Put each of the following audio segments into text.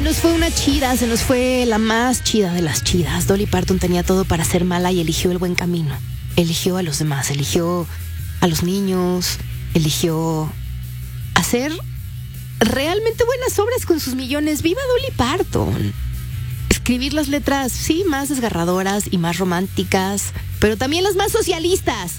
nos fue una chida, se nos fue la más chida de las chidas. Dolly Parton tenía todo para ser mala y eligió el buen camino. Eligió a los demás, eligió a los niños, eligió hacer realmente buenas obras con sus millones. ¡Viva Dolly Parton! Escribir las letras, sí, más desgarradoras y más románticas, pero también las más socialistas.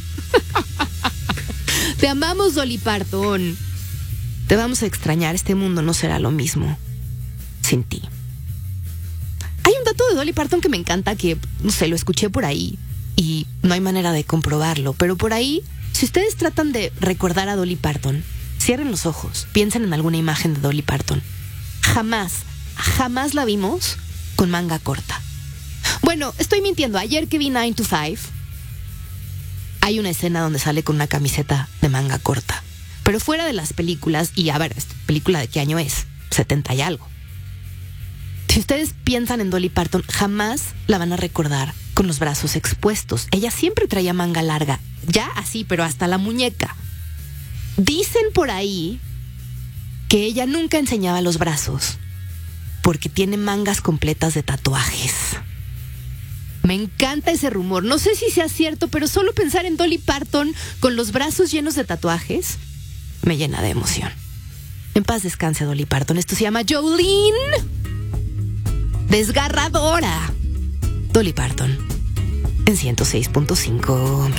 Te amamos, Dolly Parton. Te vamos a extrañar, este mundo no será lo mismo sin ti. Hay un dato de Dolly Parton que me encanta, que, no sé, lo escuché por ahí y no hay manera de comprobarlo, pero por ahí, si ustedes tratan de recordar a Dolly Parton, cierren los ojos, piensen en alguna imagen de Dolly Parton. Jamás la vimos con manga corta. Bueno, estoy mintiendo. Ayer que vi 9 to 5, hay una escena donde sale con una camiseta de manga corta. Pero fuera de las películas, y a ver, ¿esta película de qué año es? 70 y algo. Si ustedes piensan en Dolly Parton, jamás la van a recordar con los brazos expuestos. Ella siempre traía manga larga, ya así, pero hasta la muñeca. Dicen por ahí que ella nunca enseñaba los brazos porque tiene mangas completas de tatuajes. Me encanta ese rumor. No sé si sea cierto, pero solo pensar en Dolly Parton con los brazos llenos de tatuajes me llena de emoción. En paz descanse, Dolly Parton. Esto se llama Jolene. Desgarradora. Dolly Parton en 106.5.